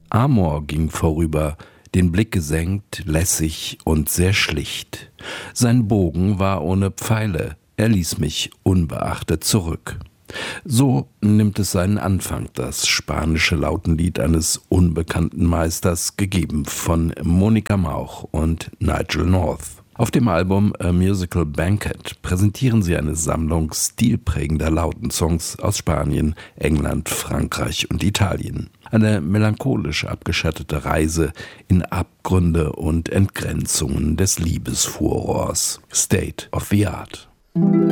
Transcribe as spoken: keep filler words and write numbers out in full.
Amor ging vorüber, den Blick gesenkt, lässig und sehr schlicht. Sein Bogen war ohne Pfeile, er ließ mich unbeachtet zurück. So nimmt es seinen Anfang, das spanische Lautenlied eines unbekannten Meisters, gegeben von Monika Mauch und Nigel North. Auf dem Album A Musical Banquet präsentieren sie eine Sammlung stilprägender Lautensongs aus Spanien, England, Frankreich und Italien. Eine melancholisch abgeschattete Reise in Abgründe und Entgrenzungen des Liebesfurors. State of the Art.